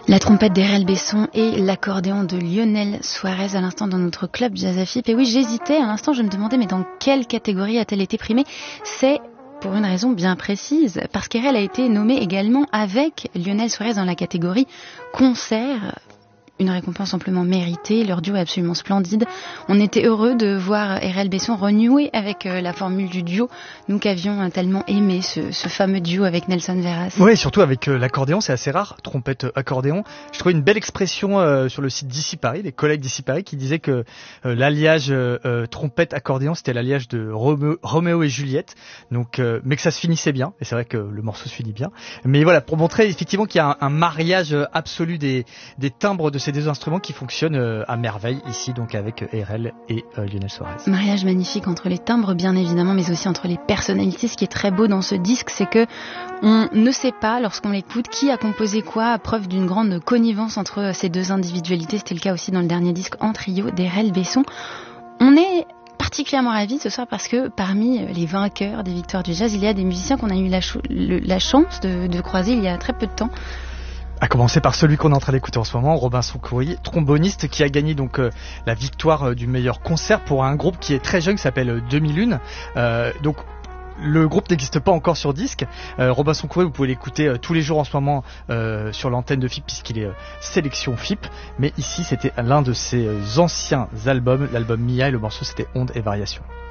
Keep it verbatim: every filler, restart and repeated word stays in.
La trompette d'Erel Besson et l'accordéon de Lionel Suarez à l'instant dans notre club Jazz A F I P. Et oui, j'hésitais à l'instant, je me demandais mais dans quelle catégorie a-t-elle été primée ? C'est pour une raison bien précise, parce qu'Erel a été nommé également avec Lionel Suarez dans la catégorie concert. Une récompense amplement méritée, leur duo est absolument splendide. On était heureux de voir Erel Besson renouer avec euh, la formule du duo, nous qui avions tellement aimé ce, ce fameux duo avec Nelson Veras. Oui, surtout avec euh, l'accordéon, c'est assez rare, trompette euh, accordéon. Je trouvais une belle expression euh, sur le site d'Ici Paris, des collègues d'Ici Paris qui disaient que euh, l'alliage euh, euh, trompette accordéon, c'était l'alliage de Roméo, Roméo et Juliette, donc euh, mais que ça se finissait bien, et c'est vrai que le morceau se finit bien. Mais voilà, pour montrer effectivement qu'il y a un, un mariage absolu des, des timbres de ces deux instruments qui fonctionnent euh, à merveille ici, donc avec euh, Erel et euh, Lionel Suarez. Mariage magnifique entre les timbres bien évidemment, mais aussi entre les personnalités. Ce qui est très beau dans ce disque, c'est que on ne sait pas lorsqu'on l'écoute qui a composé quoi, à preuve d'une grande connivence entre ces deux individualités. C'était le cas aussi dans le dernier disque en trio d'Erel Besson. On est particulièrement ravis ce soir parce que parmi les vainqueurs des Victoires du Jazz, il y a des musiciens qu'on a eu la, ch- le, la chance de, de croiser il y a très peu de temps. À commencer par celui qu'on est en train d'écouter en ce moment, Robinson Courrier, tromboniste qui a gagné donc euh, la victoire euh, du meilleur concert pour un groupe qui est très jeune, qui s'appelle euh, deux mille un. Euh, donc le groupe n'existe pas encore sur disque. Euh, Robinson Courrier, vous pouvez l'écouter euh, tous les jours en ce moment euh, sur l'antenne de F I P puisqu'il est euh, sélection F I P. Mais ici, c'était l'un de ses euh, anciens albums, l'album Mia, et le morceau c'était Ondes et Variations.